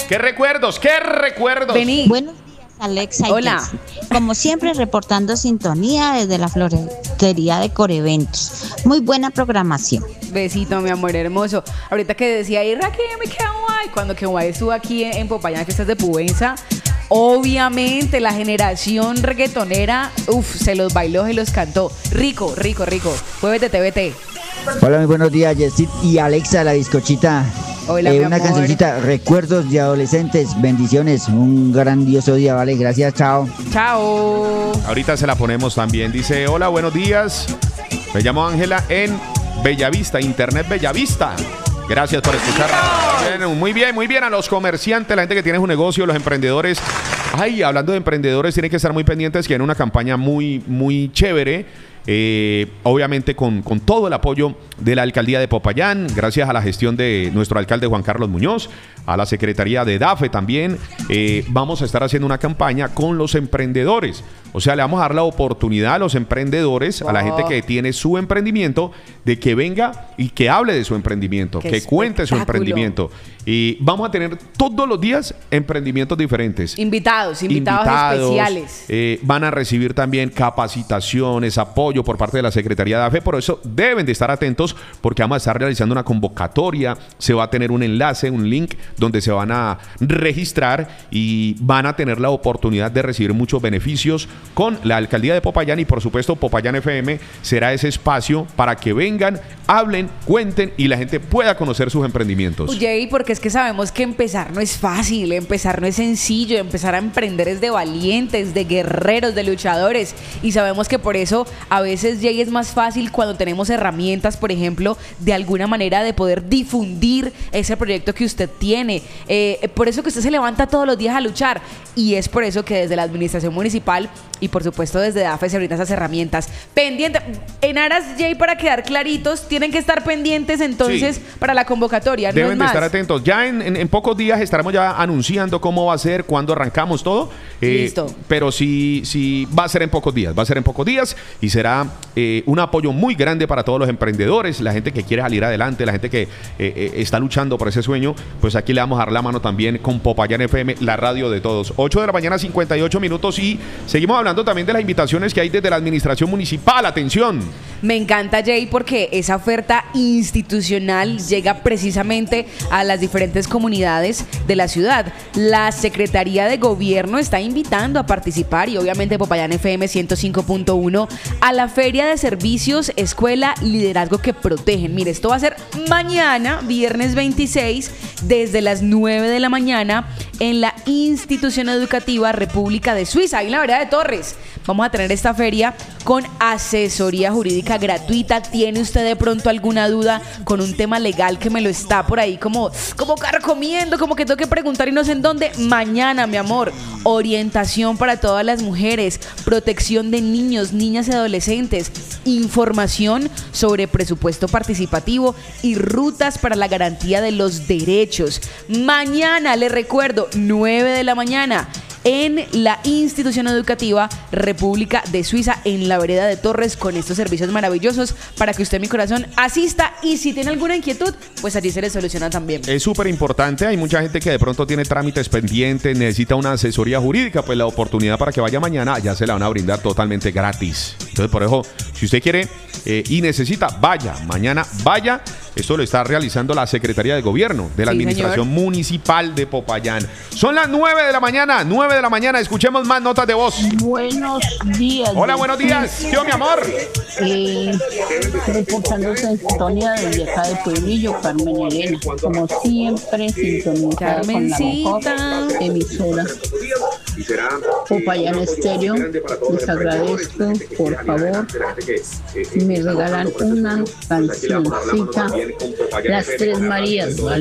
¿Qué recuerdos? Vení. Buenos días, Alexa. Hola. Como siempre, reportando sintonía desde la floretería de Coreventos. Muy buena programación. Besito, mi amor hermoso. Ahorita que decía ahí, Raquel, qué guay. Cuando que guay estuvo aquí en Popayán, en fiestas de Pubenza, obviamente la generación reggaetonera, se los bailó, se los cantó. Rico. Muévete, TVT. Hola, muy buenos días, Yesid y Alexa, la bizcochita. Hola, mi una amor. cancioncita, recuerdos de adolescentes, bendiciones, un grandioso día, vale, gracias, chao. Chao. Ahorita se la ponemos también. Dice, hola, buenos días. Me llamo Ángela en Bellavista, Internet Bellavista. Gracias por escuchar. Muy bien a los comerciantes, la gente que tiene un negocio, los emprendedores. Ay, hablando de emprendedores, tienen que estar muy pendientes que en una campaña muy chévere. Obviamente con todo el apoyo de la alcaldía de Popayán, gracias a la gestión de nuestro alcalde Juan Carlos Muñoz, a la secretaría de DAFE también, vamos a estar haciendo una campaña con los emprendedores. O sea, le vamos a dar la oportunidad a los emprendedores, a la gente que tiene su emprendimiento, de que venga y que hable de su emprendimiento, que cuente su emprendimiento. Y vamos a tener todos los días emprendimientos diferentes. Invitados especiales. Van a recibir también capacitaciones, apoyo por parte de la Secretaría de AFE. Por eso deben de estar atentos, porque vamos a estar realizando una convocatoria. Se va a tener un enlace, un link donde se van a registrar y van a tener la oportunidad de recibir muchos beneficios con la alcaldía de Popayán. Y por supuesto Popayán FM será ese espacio para que vengan, hablen, cuenten y la gente pueda conocer sus emprendimientos. Jay, porque es que sabemos que empezar no es fácil, empezar no es sencillo, empezar a emprender es de valientes, de guerreros, de luchadores, y sabemos que por eso a veces, Jay, es más fácil cuando tenemos herramientas, por ejemplo, de alguna manera de poder difundir ese proyecto que usted tiene. Por eso que usted se levanta todos los días a luchar, y es por eso que desde la administración municipal y por supuesto desde DAFE se brindan esas herramientas. Pendiente, en aras, Jay, para quedar claritos, tienen que estar pendientes entonces para la convocatoria. Deben de estar atentos. Ya en pocos días estaremos ya anunciando cómo va a ser, cuándo arrancamos todo. Listo. Pero sí va a ser en pocos días, y será un apoyo muy grande para todos los emprendedores, la gente que quiere salir adelante, la gente que está luchando por ese sueño. Pues aquí le vamos a dar la mano también con Popayán FM, la radio de todos. 8 de la mañana, 58 minutos, y seguimos hablando también de las invitaciones que hay desde la administración municipal. Atención. Me encanta, Jay, porque esa oferta institucional llega precisamente a las diferentes comunidades de la ciudad. La Secretaría de Gobierno está invitando a participar, y obviamente Popayán FM 105.1, a la Feria de Servicios Escuela Liderazgo que Protegen. Mire, esto va a ser mañana, viernes 26, desde las 9 de la mañana, en la institución educativa República de Suiza, ahí en la vereda de Torres. Vamos a tener esta feria con asesoría jurídica gratuita. ¿Tiene usted de pronto alguna duda con un tema legal que me lo está por ahí como carcomiendo, como que tengo que preguntar y no sé en dónde? Mañana, mi amor, orientación para todas las mujeres, protección de niños, niñas y adolescentes, información sobre presupuesto participativo y rutas para la garantía de los derechos. Mañana, le recuerdo, 9 de la mañana, en la institución educativa República de Suiza, en la vereda de Torres, con estos servicios maravillosos para que usted, mi corazón, asista, y si tiene alguna inquietud, pues allí se le soluciona también. Es súper importante, hay mucha gente que de pronto tiene trámites pendientes, necesita una asesoría jurídica, pues la oportunidad para que vaya mañana ya se la van a brindar totalmente gratis. Entonces, por eso, si usted quiere y necesita, vaya, mañana vaya. Esto lo está realizando la Secretaría de Gobierno de la Administración Municipal de Popayán. Son las 9 de la mañana, escuchemos más notas de voz. Buenos días. Hola, buenos días. Yo, mi amor. Reportando sintonía desde acá de Pueblillo, Carmen Elena. Como siempre, sintonizada con la mejor emisora. Popayán Estéreo. Les agradezco, por favor, me regalan una cancioncita, Las Tres Marías, ¿vale?